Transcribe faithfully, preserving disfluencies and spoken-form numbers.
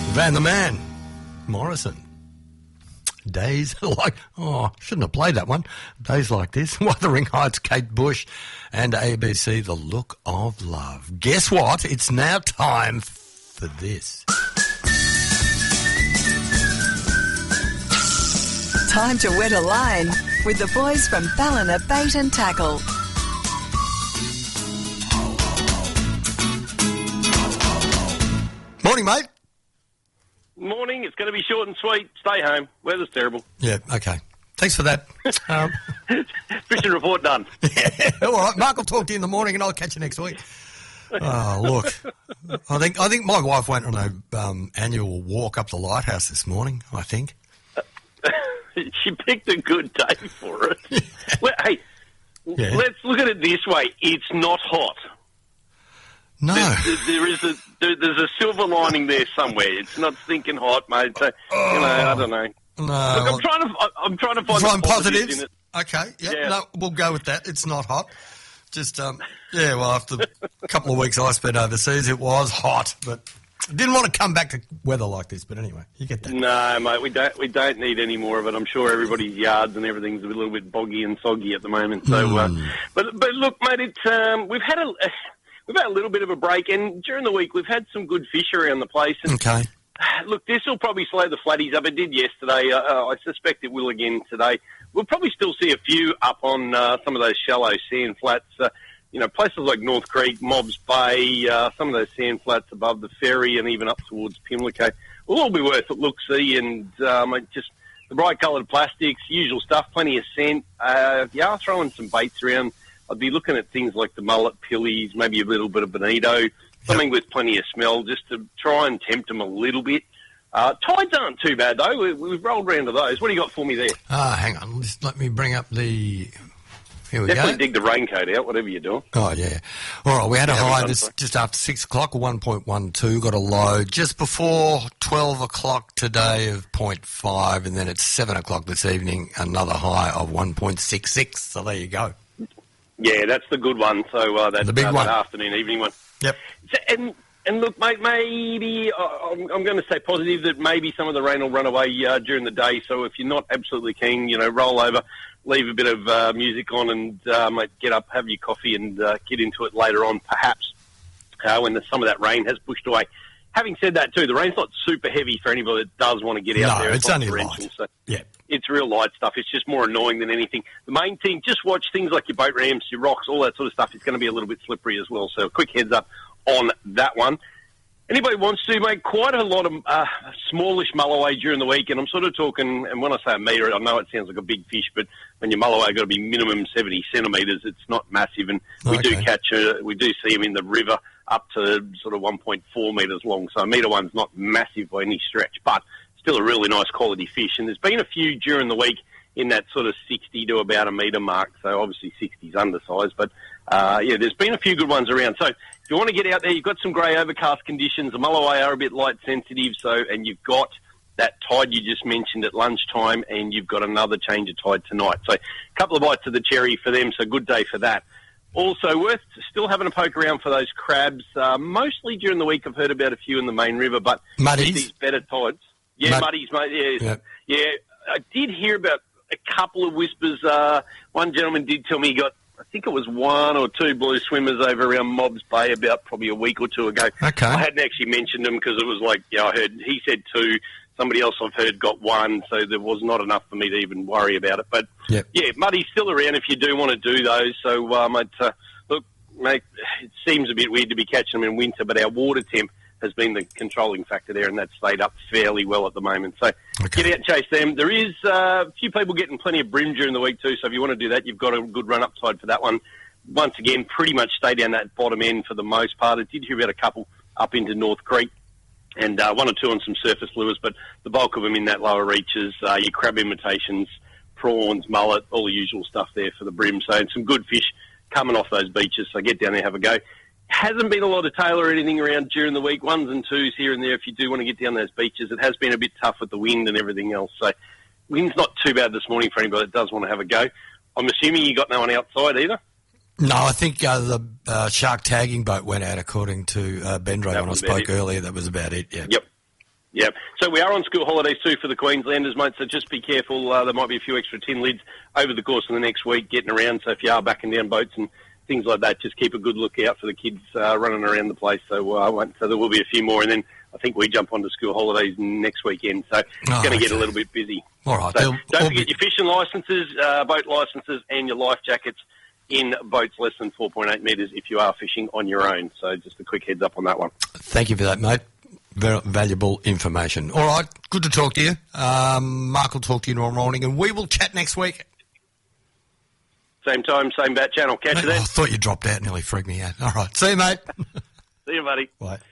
Van the Man, Morrison. Days like, oh, shouldn't have played that one. Days like this. Wuthering Heights, Kate Bush, and A B C, The Look of Love. Guess what? It's now time for this. Time to wet a line with the boys from Ballina Bait and Tackle. Morning, mate. Morning. It's going to be short and sweet. Stay home. Weather's terrible. Yeah, okay. Thanks for that. Um, Fishing report done. Yeah, all right. Mark will talk to you in the morning and I'll catch you next week. Oh, look. I think I think my wife went on a um, annual walk up the lighthouse this morning, I think. She picked a good day for it. Yeah. Well, hey, Yeah. let's look at it this way. It's not hot. No. There, there is a there, there's a silver lining there somewhere. It's not stinking hot, mate. So, Oh. you know, I don't know. No. Look, I'm trying to I'm trying to find Find the positives positives. in it. Okay, yep, Yeah. no, we'll go with that. It's not hot. Just, um, yeah, well, after a couple of weeks I spent overseas, it was hot, but I didn't want to come back to weather like this. But anyway, you get that. No, mate, we don't we don't need any more of it. I'm sure everybody's yards and everything's a little bit boggy and soggy at the moment. So, Mm. uh, but but look, mate, it's um, we've had a we've had a little bit of a break, and during the week we've had some good fish around the place. And Okay. look, this will probably slow the flatties up. It did yesterday. Uh, uh, I suspect it will again today. We'll probably still see a few up on uh, some of those shallow sand flats. Uh, you know, places like North Creek, Mobbs Bay, uh, some of those sand flats above the ferry and even up towards Pimlico will all be worth a look-see. And um, just the bright-coloured plastics, usual stuff, plenty of scent. Uh, if you are throwing some baits around, I'd be looking at things like the mullet, pillies, maybe a little bit of bonito, something with plenty of smell, just to try and tempt them a little bit. Uh, tides aren't too bad, though. We, we've rolled round to those. What do you got for me there? Ah, hang on. Just let me bring up the... Here we Definitely go. dig the raincoat out, whatever you're doing. Oh, yeah. All right, we had a Yeah, high done this so. just after six o'clock, one point one two, got a low just before twelve o'clock today of zero point five, and then at seven o'clock this evening, another high of one point six six. So there you go. Yeah, that's the good one. So uh, that's The big uh, one. that afternoon, evening one. Yep. So, and and look, mate, maybe uh, I'm, I'm going to say positive that maybe some of the rain will run away uh, during the day. So if you're not absolutely keen, you know, roll over, leave a bit of uh, music on, and uh, mate, get up, have your coffee, and uh, get into it later on, perhaps uh, when the, some of that rain has pushed away. Having said that, too, the rain's not super heavy for anybody that does want to get out No, there. it's not only torrential, light. So Yeah. it's real light stuff. It's just more annoying than anything. The main thing, just watch things like your boat ramps, your rocks, all that sort of stuff. It's going to be a little bit slippery as well. So a quick heads up on that one. Anybody wants to make quite a lot of uh, smallish mulloway during the week, and I'm sort of talking, and when I say a metre, I know it sounds like a big fish, but when your mulloway got to be minimum seventy centimetres, it's not massive, and we Okay. do catch, uh, we do see them in the river up to sort of one point four metres long, so a metre one's not massive by any stretch, but still a really nice quality fish, and there's been a few during the week in that sort of sixty to about a metre mark, so obviously sixty's undersized, but uh, yeah, there's been a few good ones around. So if you want to get out there, you've got some grey overcast conditions, the mulloway are a bit light sensitive, so and you've got that tide you just mentioned at lunchtime, and you've got another change of tide tonight. So a couple of bites of the cherry for them, so good day for that. Also worth still having a poke around for those crabs. Uh, mostly during the week I've heard about a few in the main river, but Muddies? with these better tides. Yeah, Mud- muddies, mate, yeah. Yep. Yeah, I did hear about a couple of whispers. Uh, one gentleman did tell me he got, I think it was one or two blue swimmers over around Mobbs Bay about probably a week or two ago. Okay. I hadn't actually mentioned them because it was like, yeah, I heard, he said two, somebody else I've heard got one, so there was not enough for me to even worry about it. But, Yep. yeah, muddy's still around if you do want to do those. So, um, it, uh, look, mate, it seems a bit weird to be catching them in winter, but our water temp has been the controlling factor there, and that's stayed up fairly well at the moment. So Okay. get out and chase them. There is uh, a few people getting plenty of brim during the week too, so if you want to do that, you've got a good run upside for that one. Once again, pretty much stay down that bottom end for the most part. I did hear about a couple up into North Creek, and uh, one or two on some surface lures, but the bulk of them in that lower reaches, uh, your crab imitations, prawns, mullet, all the usual stuff there for the brim. So some good fish coming off those beaches, so get down there, have a go. Hasn't been a lot of tail or anything around during the week, ones and twos here and there if you do want to get down those beaches. It has been a bit tough with the wind and everything else, so wind's not too bad this morning for anybody that does want to have a go. I'm assuming you got no one outside either? No, I think uh, the uh, shark tagging boat went out according to uh, Bendro That when I was about spoke it. earlier. That was about it, yeah. Yep. Yeah. So we are on school holidays too for the Queenslanders, mate, so just be careful. Uh, there might be a few extra tin lids over the course of the next week getting around, so if you are backing down boats and things like that, just keep a good look out for the kids uh, running around the place. So, uh, I won't, so there will be a few more, and then I think we jump onto school holidays next weekend, so it's oh, going to okay. get a little bit busy. All right. So don't forget be... your fishing licences, uh, boat licences, and your life jackets in boats less than four point eight metres if you are fishing on your own. So just a quick heads up on that one. Thank you for that, mate. Very valuable information. All right, good to talk to you. Um, Mark will talk to you tomorrow morning, and we will chat next week. Same time, same bat channel. Catch you then. Oh, I thought you dropped out, nearly freaked me out. All right, see you, mate. See you, buddy. Bye.